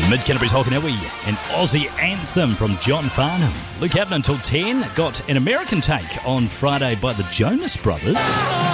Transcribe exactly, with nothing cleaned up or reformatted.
Mid-Canterbury's Hokanui, an Aussie anthem from John Farnham. Luke Habton until ten, got an American take on Friday by the Jonas Brothers.